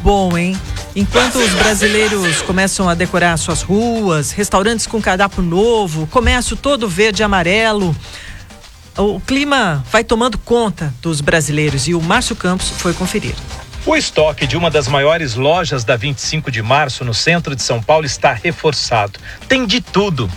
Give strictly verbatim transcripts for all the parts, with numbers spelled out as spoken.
bom, hein? Enquanto os brasileiros começam a decorar suas ruas, restaurantes com cardápio novo, comércio todo verde e amarelo, o clima vai tomando conta dos brasileiros e o Márcio Campos foi conferir. O estoque de uma das maiores lojas da vinte e cinco de março no centro de São Paulo está reforçado. Tem de tudo.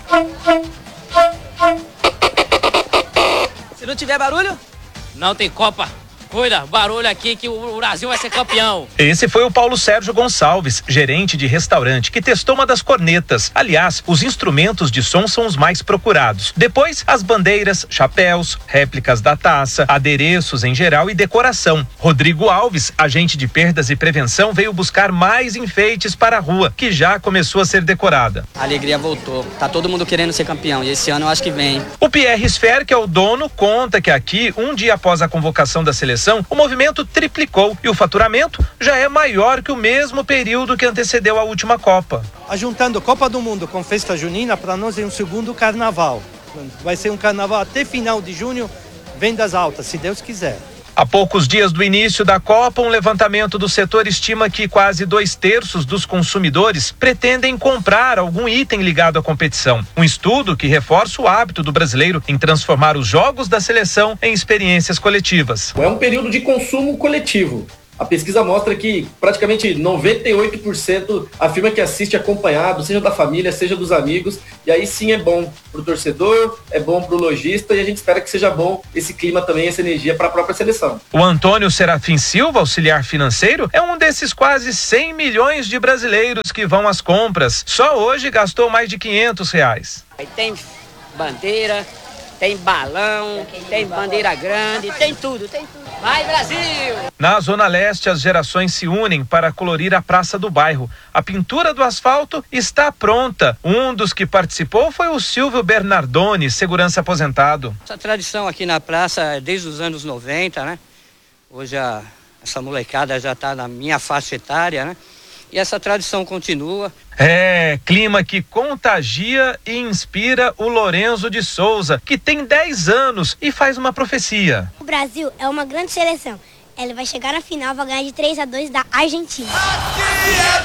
Se não tiver barulho, não tem Copa. Cuida, barulho aqui que o Brasil vai ser campeão. Esse foi o Paulo Sérgio Gonçalves, gerente de restaurante, que testou uma das cornetas. Aliás, os instrumentos de som são os mais procurados. Depois, as bandeiras, chapéus, réplicas da taça, adereços em geral e decoração. Rodrigo Alves, agente de perdas e prevenção, veio buscar mais enfeites para a rua, que já começou a ser decorada. A alegria voltou. Tá todo mundo querendo ser campeão e esse ano eu acho que vem. O Pierre Sfer, que é o dono, conta que aqui, um dia após a convocação da seleção, o movimento triplicou e o faturamento já é maior que o mesmo período que antecedeu a última Copa. Juntando Copa do Mundo com festa junina, para nós é um segundo carnaval. Vai ser um carnaval até final de junho, vendas altas, se Deus quiser. Há poucos dias do início da Copa, um levantamento do setor estima que quase dois terços dos consumidores pretendem comprar algum item ligado à competição. Um estudo que reforça o hábito do brasileiro em transformar os jogos da seleção em experiências coletivas. É um período de consumo coletivo. A pesquisa mostra que praticamente noventa e oito por cento afirma que assiste acompanhado, seja da família, seja dos amigos, e aí sim é bom para o torcedor, é bom para o lojista, e a gente espera que seja bom esse clima também, essa energia para a própria seleção. O Antônio Serafim Silva, auxiliar financeiro, é um desses quase cem milhões de brasileiros que vão às compras. Só hoje gastou mais de quinhentos reais. Aí tem bandeira, tem balão, tem bandeira grande, tem tudo, tem tudo. Vai, Brasil! Na Zona Leste, as gerações se unem para colorir a praça do bairro. A pintura do asfalto está pronta. Um dos que participou foi o Silvio Bernardoni, segurança aposentado. Essa tradição aqui na praça é desde os anos noventa, né? Hoje a, essa molecada já está na minha faixa etária, né? E essa tradição continua. É, clima que contagia e inspira o Lorenzo de Souza, que tem dez anos e faz uma profecia. O Brasil é uma grande seleção. Ela vai chegar na final, vai ganhar de três a dois da Argentina. Aqui é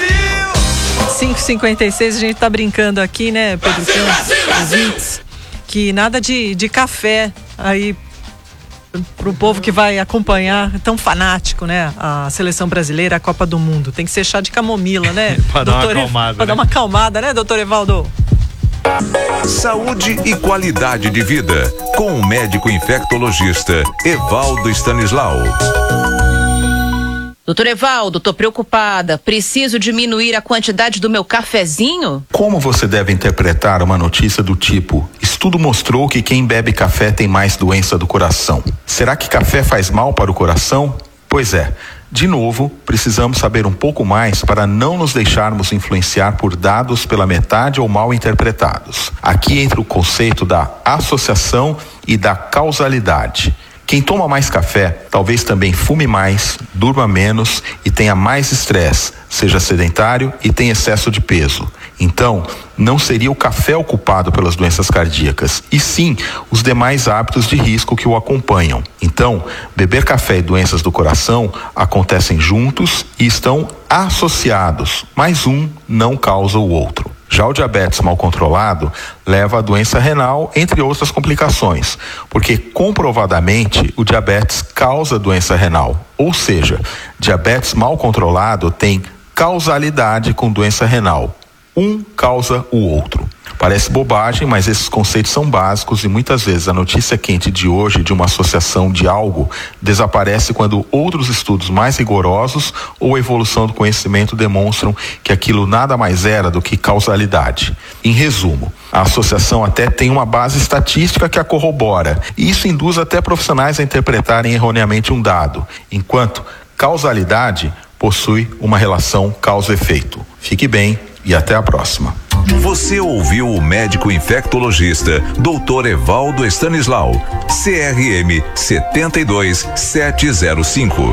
Brasil! cinco e cinquenta e seis, a gente tá brincando aqui, né, Pedro Campos? Que nada de, de café aí pro povo que vai acompanhar, tão fanático, né? A seleção brasileira, a Copa do Mundo. Tem que ser chá de camomila, né? Pra dar uma acalmada, Pra né? dar uma acalmada, né, doutor Evaldo? Saúde e qualidade de vida, com o médico infectologista Evaldo Stanislau. Doutor Evaldo, tô preocupada. Preciso diminuir a quantidade do meu cafezinho? Como você deve interpretar uma notícia do tipo: estudo mostrou que quem bebe café tem mais doença do coração? Será que café faz mal para o coração? Pois é. De novo, precisamos saber um pouco mais para não nos deixarmos influenciar por dados pela metade ou mal interpretados. Aqui entra o conceito da associação e da causalidade. Quem toma mais café, talvez também fume mais, durma menos e tenha mais estresse, seja sedentário e tenha excesso de peso. Então, não seria o café o culpado pelas doenças cardíacas, e sim os demais hábitos de risco que o acompanham. Então, beber café e doenças do coração acontecem juntos e estão associados, mas um não causa o outro. Já o diabetes mal controlado leva à doença renal, entre outras complicações, porque comprovadamente o diabetes causa doença renal, ou seja, diabetes mal controlado tem causalidade com doença renal. Um causa o outro. Parece bobagem, mas esses conceitos são básicos e muitas vezes a notícia quente de hoje de uma associação de algo desaparece quando outros estudos mais rigorosos ou evolução do conhecimento demonstram que aquilo nada mais era do que causalidade. Em resumo, a associação até tem uma base estatística que a corrobora, e isso induz até profissionais a interpretarem erroneamente um dado, enquanto causalidade possui uma relação causa-efeito. Fique bem e até a próxima. Você ouviu o médico infectologista doutor Evaldo Stanislau, C R M sete dois sete zero cinco.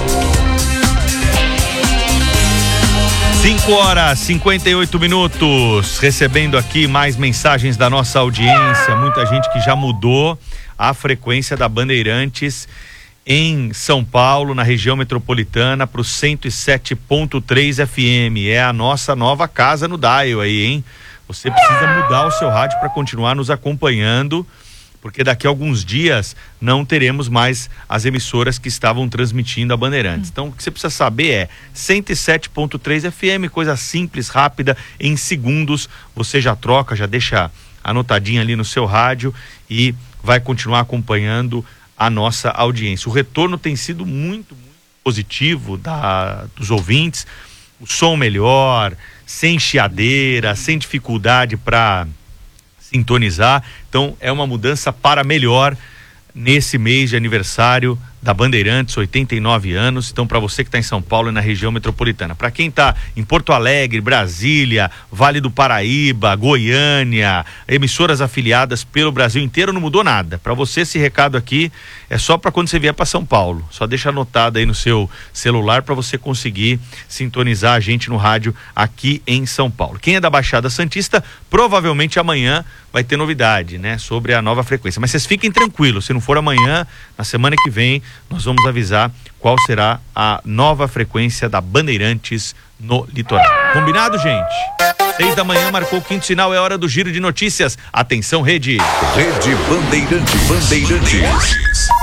cinco horas e cinquenta e oito minutos, recebendo aqui mais mensagens da nossa audiência, muita gente que já mudou a frequência da Bandeirantes em São Paulo, na região metropolitana, para o cento e sete ponto três F M. É a nossa nova casa no dial aí, hein? Você precisa mudar o seu rádio para continuar nos acompanhando, porque daqui a alguns dias não teremos mais as emissoras que estavam transmitindo a Bandeirantes. Então, o que você precisa saber é cento e sete ponto três F M, coisa simples, rápida, em segundos você já troca, já deixa anotadinha ali no seu rádio e vai continuar acompanhando a nossa audiência. O retorno tem sido muito, muito positivo da, dos ouvintes, o som melhor, sem chiadeira, sem dificuldade para sintonizar. Então é uma mudança para melhor nesse mês de aniversário da Bandeirantes, oitenta e nove anos. Então, para você que está em São Paulo e na região metropolitana, para quem está em Porto Alegre, Brasília, Vale do Paraíba, Goiânia, emissoras afiliadas pelo Brasil inteiro, não mudou nada. Para você, esse recado aqui é só para quando você vier para São Paulo. Só deixa anotado aí no seu celular para você conseguir sintonizar a gente no rádio aqui em São Paulo. Quem é da Baixada Santista, provavelmente amanhã vai ter novidade, né, sobre a nova frequência. Mas vocês fiquem tranquilos, se não for amanhã, na semana que vem, nós vamos avisar qual será a nova frequência da Bandeirantes no litoral. Combinado, gente? Seis da manhã, marcou o quinto sinal, é hora do giro de notícias. Atenção, rede. Rede Bandeirantes. Bandeirantes.